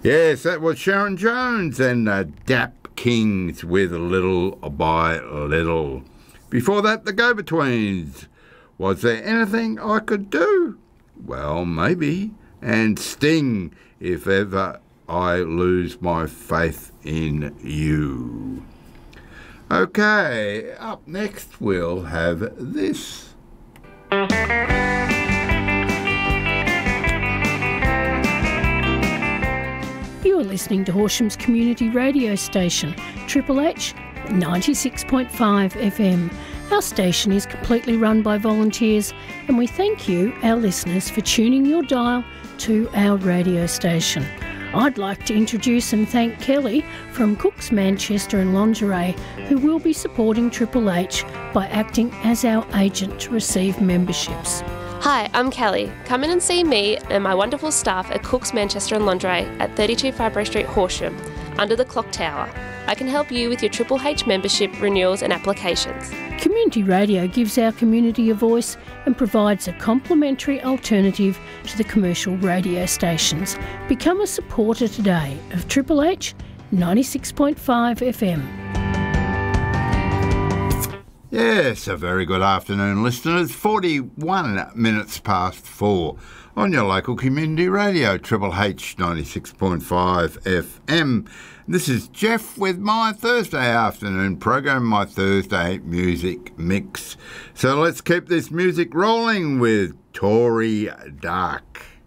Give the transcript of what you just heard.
Yes, that was Sharon Jones and Dap Kings with Little by Little. Before that, the Go-Betweens. Was there anything I could do? Well, maybe. And Sting, If Ever I Lose My Faith in You. Okay, up next we'll have this. You are listening to Horsham's community radio station, Triple H 96.5 FM. Our station is completely run by volunteers, and we thank you, our listeners, for tuning your dial to our radio station. I'd like to introduce and thank Kelly from Cooks Manchester and Lingerie, who will be supporting Triple H by acting as our agent to receive memberships. Hi, I'm Kelly. Come in and see me and my wonderful staff at Cooks Manchester and Lingerie at 32 Fibro Street, Horsham, under the Clock Tower. I can help you with your Triple H membership renewals and applications. Community radio gives our community a voice and provides a complementary alternative to the commercial radio stations. Become a supporter today of Triple H 96.5 FM. Yes, a very good afternoon, listeners. 41 minutes past 4 on your local community radio, Triple H 96.5 FM. This is Jeff with my Thursday afternoon program, my Thursday music mix. So let's keep this music rolling with Tory Dark.